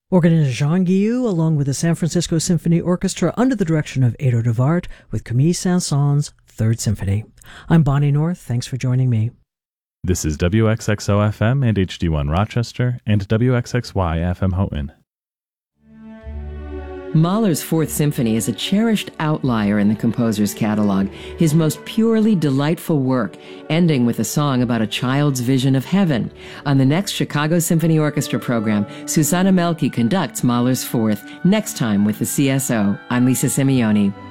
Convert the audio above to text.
Organist Jean Guillou, along with the San Francisco Symphony Orchestra under the direction of Edo de Wart with Camille Saint-Saëns' Third Symphony. I'm Bonnie North. Thanks for joining me. This is WXXO-FM and HD1 Rochester and WXXY-FM Houghton. Mahler's Fourth Symphony is a cherished outlier in the composer's catalog, his most purely delightful work, ending with a song about a child's vision of heaven. On the next Chicago Symphony Orchestra program, Susanna Melke conducts Mahler's Fourth, next time with the CSO. I'm Lisa Simeoni.